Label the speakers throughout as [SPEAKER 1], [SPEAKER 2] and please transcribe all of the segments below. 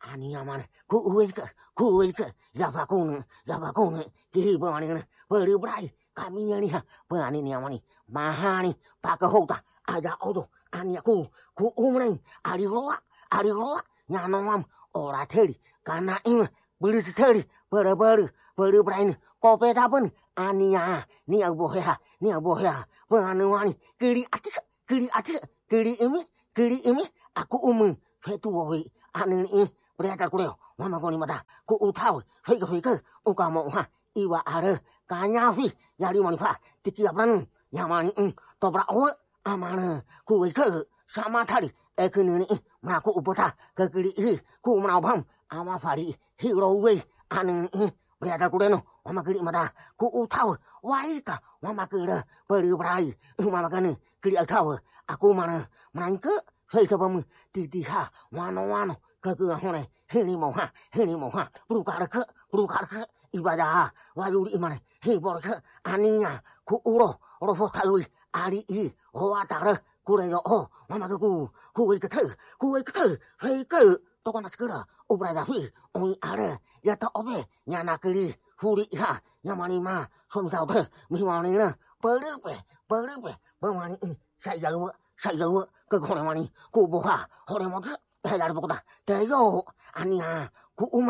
[SPEAKER 1] Ani amane kuweka zavakun ki bani beri brai kami ni ha bani ni amani mahani pakahota aja odo ani ku umrei ariroa nyano mam ora theri kana in beli theri beri brai ni kope dabun ania ni aboha bani wani kiri imi aku fetu oi ani Berita kureo, mama koni mata, ku utau, fake, ukamo ha, iwa are, kanyafi, yari manifa, tiki abran, yamani, tobra o, amana, ku wake, sama tari, ekini, maku upota, kekiri, ku manabam, amafari, hero way, ani, berita kureno, mama kiri mata, ku utau, waika, mama kira, beri brai, mama kani, kiri atau, aku mana, manke, fake bam, titi ha, wano. Cứ hone hini mo ha bruka ibada wa yuri imane hi borka aninya ku uro fo thaui ari I ro atara ku re yo o mama ku wei ka fei ke to kon skura obra da fi oi are ya ta obe nya na kri huri ha yamani ma som tao ke mi ma ni na pe ba mani sai yo ke ko mani ku bo ha hore mo Hãy subscribe cho kênh Ghiền Mì Gõ để không bỏ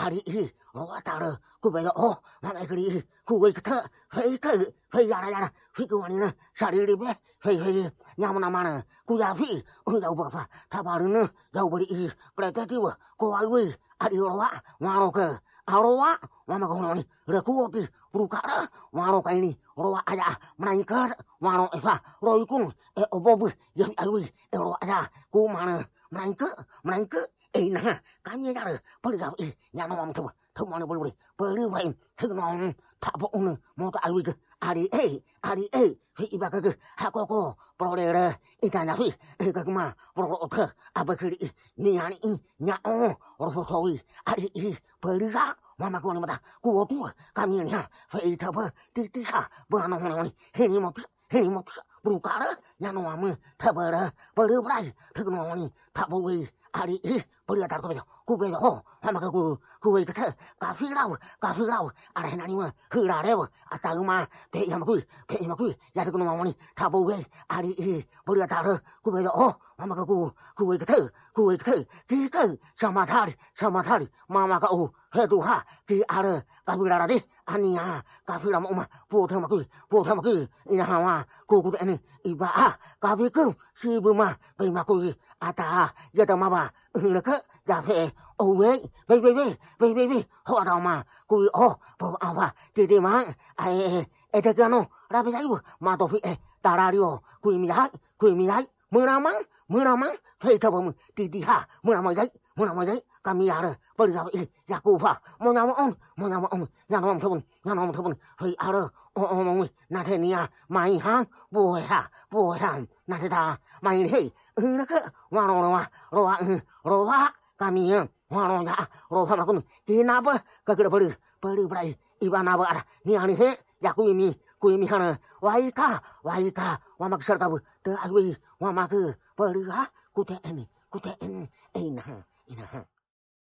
[SPEAKER 1] Manke, nah, kami ada pergi nyano mam tu mana boleh pergi lain kenong tak pun mau tak awi ke ari iba ke hakoko prolera itanya fi ke ma pro ke apa ke ni ani nyao orfotoi ari pergi ka mama ko ni mata ku tu kami ni ha fai ta ba ti ha ba no ni heni mot brukara nyano mam ta ba pergi brai kenong ni tak boleh ari pergi tar ku be ho mama ku wei ke ka fi rau ara nani ma hura rewa atagma pe yamaku ya de no mani ta bo we ari pergi tar ku be ho mama ku wei ke ki sama thari mama ka o he tu ha ki ara ka fi ra de ania ka fi ra ma po thama ku ina ha wa ku ni iba ka fi ku si bu ma pe ma ku ata ya ta ma ba le ke ya fe o we baby ho da ma ku po ava ti ma ai te ka no ra be ai ma to fi ta ra rio ku mi dai mưa mang fe ta bo ti ha mưa ma dai kami ara pergi ka ya ku fa mo nya on nya no thon fe ara o mo na the nia mai ha bo ha na the ta mai he na ka wa ro wa kami Wano ya, roha makun, kina ba, kagak beri berai, iba naba ada, ni ani he, ya kuimi hana, waika, wamak serkabu, te agwi, wamak beri ha, kute ini, ina.